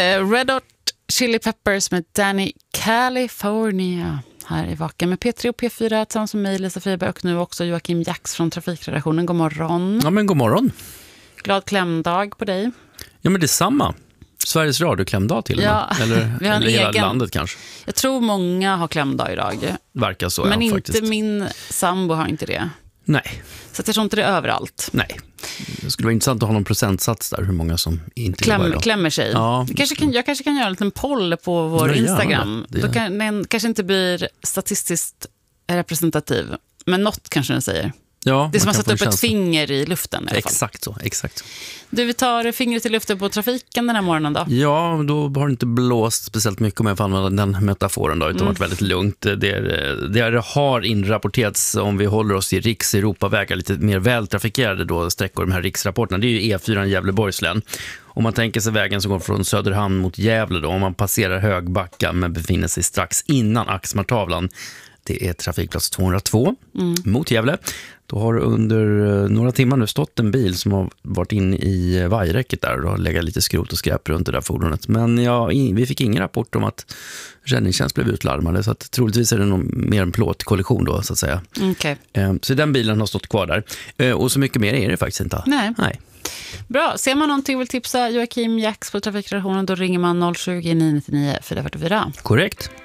Red Hot Chili Peppers med Danny California. Här i Vaken med P3 och P4 tillsammans med mig, Lisa Friberg, och nu också Joakim Jax från Trafikredaktionen. God morgon. Ja, men god morgon. Glad klämdag på dig. Ja, men det är samma. Sveriges Radio klämdag till och med. Ja, eller hela landet kanske. Jag tror många har klämdag idag. Verkar så, men inte faktiskt. Min sambo har inte det. Nej. Så jag tror inte det är överallt. Nej. Det skulle vara intressant att ha någon procentsats där, hur många som inte klämmer sig. Ja. Jag kanske kan göra en liten poll på vår Instagram. Då kan den kanske inte blir statistiskt representativ, men något kanske den säger. Ja, det är som att sätta upp ett finger i luften i alla fall. Exakt så. Du, vi tar fingret i luften på trafiken den här morgonen då. Ja, då har det inte blåst speciellt mycket, om jag får använda den metaforen då, utan varit väldigt lugnt. Det har inrapporterats, om vi håller oss i Europavägar, lite mer vältrafikerade då sträckor, de här riksrapporterna. Det är ju E4 Gävleborgs län. Om man tänker sig vägen som går från Söderhamn mot Gävle då, om man passerar Högbacka men befinner sig strax innan Axmartavlan. Det är trafikplats 202 mot Gävle. Då har under några timmar nu stått en bil som har varit in i vajräcket där och har legat lite skrot och skräp runt det där fordonet. Men vi fick ingen rapport om att räddningstjänst blev utlarmade, så att troligtvis är det nog mer en plåtkollision då, så att säga. Okay. Så den bilen har stått kvar där. Och så mycket mer är det faktiskt inte. Nej. Bra, ser man någonting vill tipsa Joakim Jax på Trafikredaktionen, då ringer man 020 999 444. Korrekt.